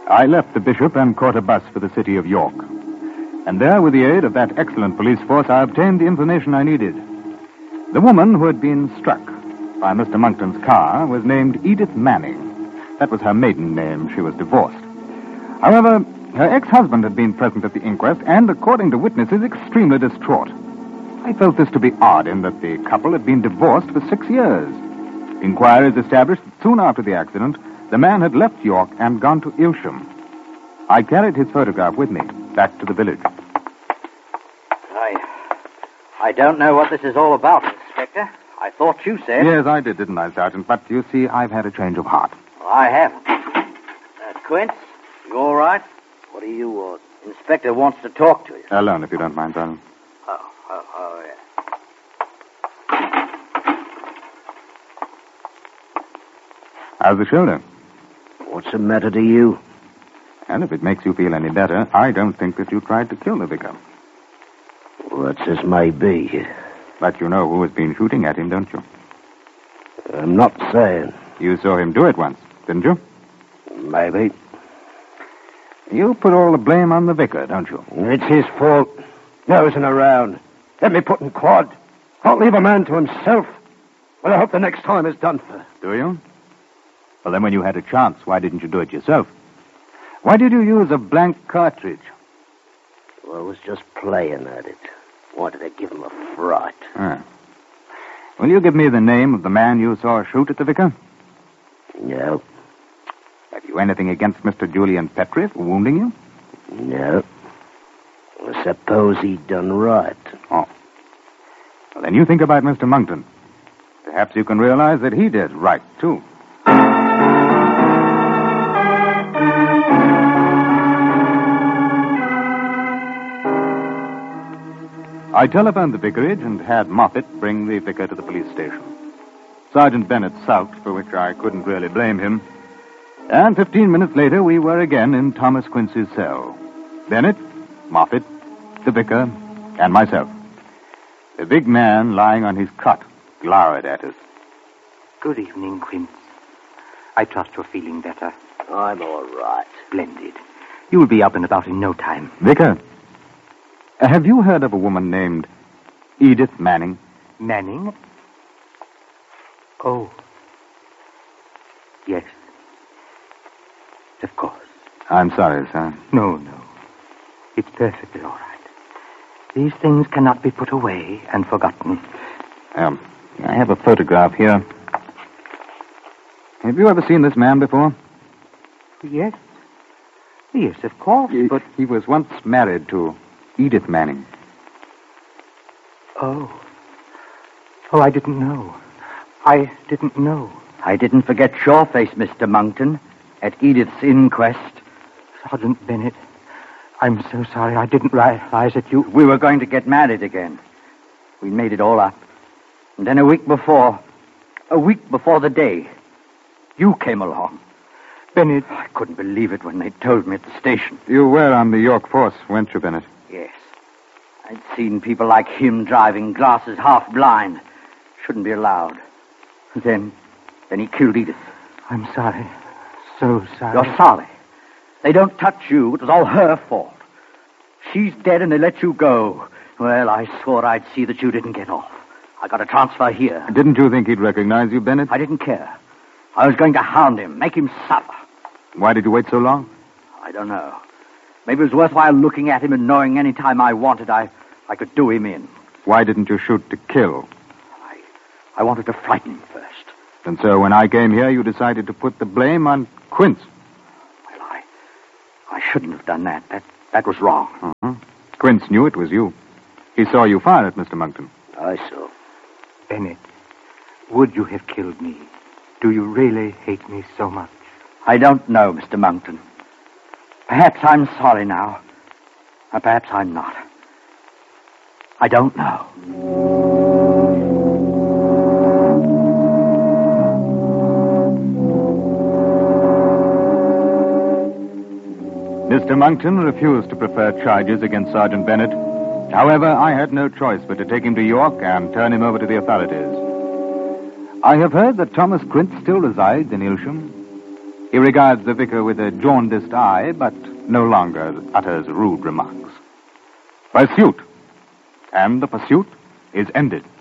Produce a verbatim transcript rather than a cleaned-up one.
I left the bishop and caught a bus for the city of York. And there, with the aid of that excellent police force, I obtained the information I needed. The woman who had been struck by Mister Monkton's car was named Edith Manning. That was her maiden name. She was divorced. However, her ex-husband had been present at the inquest and, according to witnesses, extremely distraught. I felt this to be odd in that the couple had been divorced for six years. Inquiries established that soon after the accident, the man had left York and gone to Ilsham. I carried his photograph with me back to the village. I... I don't know what this is all about, Inspector. I thought you said... Yes, I did, didn't I, Sergeant? But you see, I've had a change of heart. Well, I haven't. Uh, Quince, you all right? What do you want? Inspector wants to talk to you. Alone, if you don't mind, Sergeant. Oh, oh, oh, yeah. How's the shoulder? What's the matter to you? And if it makes you feel any better, I don't think that you tried to kill the vicar. Well, that's as may be. But you know who has been shooting at him, don't you? I'm not saying. You saw him do it once, didn't you? Maybe. You put all the blame on the vicar, don't you? It's his fault. Nosing around. Let me put in quad. Can't leave a man to himself. Well, I hope the next time is done for. Do you? Well, then when you had a chance, why didn't you do it yourself? Why did you use a blank cartridge? Well, I was just playing at it. Wanted to give him a fright. Ah. Will you give me the name of the man you saw shoot at the vicar? No. Have you anything against Mister Julian Petrie for wounding you? No. I suppose he done right. Oh. Well, then you think about Mister Monkton. Perhaps you can realize that he did right, too. I telephoned the vicarage and had Moffat bring the vicar to the police station. Sergeant Bennett sulked, for which I couldn't really blame him. And fifteen minutes later, we were again in Thomas Quince's cell. Bennett, Moffat, the vicar, and myself. The big man, lying on his cot, glowered at us. Good evening, Quince. I trust you're feeling better. I'm all right. Splendid. You'll be up and about in no time. Vicar, have you heard of a woman named Edith Manning? Manning? Oh. Yes. Of course. I'm sorry, sir. No, no. It's perfectly all right. These things cannot be put away and forgotten. Um, I have a photograph here. Have you ever seen this man before? Yes. Yes, of course, he, but... He was once married to Edith Manning. Oh. Oh, I didn't know. I didn't know. I didn't forget your face, Mister Monkton, at Edith's inquest. Sergeant Bennett, I'm so sorry. I didn't realize that you... We were going to get married again. We made it all up. And then a week before, a week before the day, you came along. Bennett... I couldn't believe it when they told me at the station. You were on the York force, weren't you, Bennett? Yes. I'd seen people like him driving glasses half blind. Shouldn't be allowed. Then, then he killed Edith. I'm sorry. So sorry. You're sorry. They don't touch you. It was all her fault. She's dead and they let you go. Well, I swore I'd see that you didn't get off. I got a transfer here. Didn't you think he'd recognize you, Bennett? I didn't care. I was going to hound him, make him suffer. Why did you wait so long? I don't know. Maybe it was worthwhile looking at him and knowing any time I wanted, I, I could do him in. Why didn't you shoot to kill? I, I wanted to frighten him first. And so when I came here, you decided to put the blame on Quince. Well, I, I shouldn't have done that. That, that was wrong. Uh-huh. Quince knew it was you. He saw you fire at Mister Monkton. I saw. Bennett, would you have killed me? Do you really hate me so much? I don't know, Mister Monkton. Perhaps I'm sorry now. Or perhaps I'm not. I don't know. Mister Monkton refused to prefer charges against Sergeant Bennett. However, I had no choice but to take him to York and turn him over to the authorities. I have heard that Thomas Quince still resides in Ilsham. He regards the vicar with a jaundiced eye, but no longer utters rude remarks. Pursuit. And the pursuit is ended.